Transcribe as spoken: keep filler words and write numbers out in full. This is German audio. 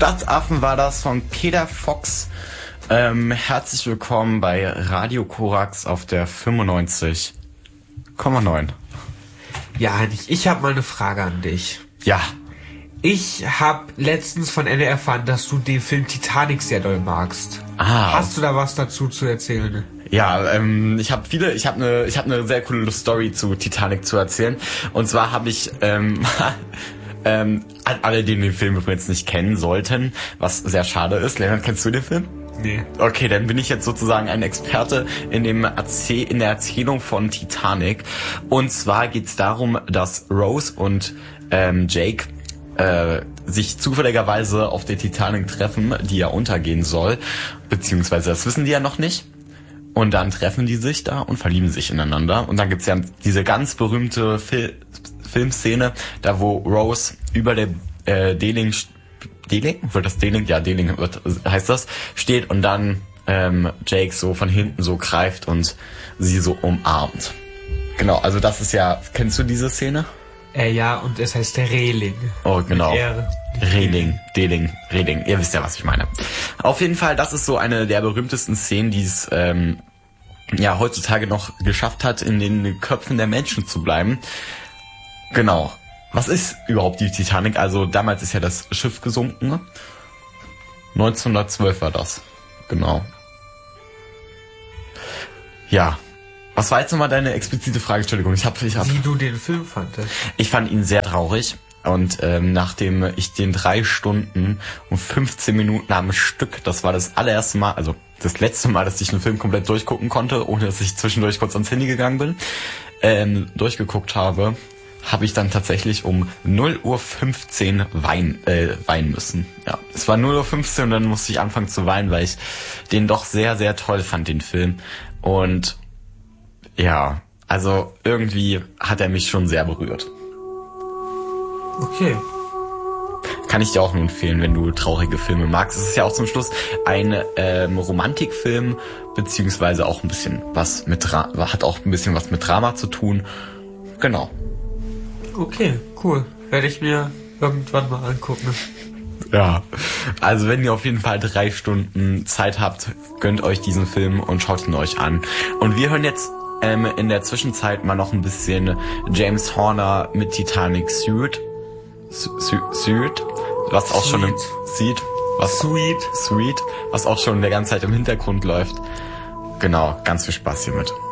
Stadtaffen war das von Peter Fox. Ähm, herzlich willkommen bei Radio Korax auf der fünfundneunzig Komma neun. Ja, Heinrich, ich habe mal eine Frage an dich. Ja. Ich habe letztens von Ende erfahren, dass du den Film Titanic sehr doll magst. Ah. Hast du da was dazu zu erzählen? Ja, ähm, ich habe viele, ich habe eine, ich habe eine sehr coole Story zu Titanic zu erzählen. Und zwar habe ich ähm, ähm, alle, die den Film übrigens nicht kennen sollten, was sehr schade ist. Lennart, kennst du den Film? Nee. Okay, dann bin ich jetzt sozusagen ein Experte in dem Erzäh- in der Erzählung von Titanic. Und zwar geht's darum, dass Rose und ähm, Jake äh, sich zufälligerweise auf der Titanic treffen, die ja untergehen soll. Beziehungsweise das wissen die ja noch nicht. Und dann treffen die sich da und verlieben sich ineinander. Und dann gibt's ja diese ganz berühmte Fil- Filmszene, da wo Rose über der äh, Deling Deling? Wird das Deling? Ja, Deling wird, heißt das. Steht und dann ähm, Jake so von hinten so greift und sie so umarmt. Genau, also das ist ja... Kennst du diese Szene? Äh, ja, und es heißt der Reling. Oh, genau. R. Reling, Deling, Reling. Ihr wisst ja, was ich meine. Auf jeden Fall, das ist so eine der berühmtesten Szenen, die es ähm, ja heutzutage noch geschafft hat, in den Köpfen der Menschen zu bleiben. Genau. Was ist überhaupt die Titanic? Also damals ist ja das Schiff gesunken. neunzehnhundertzwölf war das. Genau. Ja. Was war jetzt nochmal deine explizite Frage? Entschuldigung, ich hab, ich hab... Wie du den Film fandest? Ich fand ihn sehr traurig. Und ähm, nachdem ich den drei Stunden und fünfzehn Minuten am Stück, das war das allererste Mal, also das letzte Mal, dass ich einen Film komplett durchgucken konnte, ohne dass ich zwischendurch kurz ans Handy gegangen bin, ähm, durchgeguckt habe, habe ich dann tatsächlich um null Uhr fünfzehn weinen, äh, weinen müssen. Ja, es war null Uhr fünfzehn und dann musste ich anfangen zu weinen, weil ich den doch sehr, sehr toll fand, den Film. Und ja, also irgendwie hat er mich schon sehr berührt. Okay. Kann ich dir auch nur empfehlen, wenn du traurige Filme magst. Es ist ja auch zum Schluss ein ähm, Romantikfilm, beziehungsweise auch ein bisschen was mit Dra- hat auch ein bisschen was mit Drama zu tun. Genau. Okay, cool. Werde ich mir irgendwann mal angucken. Ja, also wenn ihr auf jeden Fall drei Stunden Zeit habt, gönnt euch diesen Film und schaut ihn euch an. Und wir hören jetzt ähm, in der Zwischenzeit mal noch ein bisschen James Horner mit Titanic Suite. Suite, was auch schon im Sweet, was Sweet, Sweet, was auch schon der ganze Zeit im Hintergrund läuft. Genau, ganz viel Spaß hiermit.